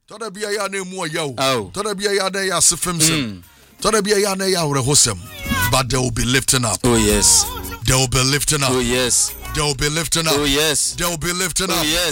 Toda bia ya na emu oya o. Toda bia ya na ya sefemsem. Toda bia ya na ya werehosem. But they will be lifting up. Oh yes. They will be lifting up. Oh yes. They will be lifting up. Oh yes. They will be lifting up. Oh yes.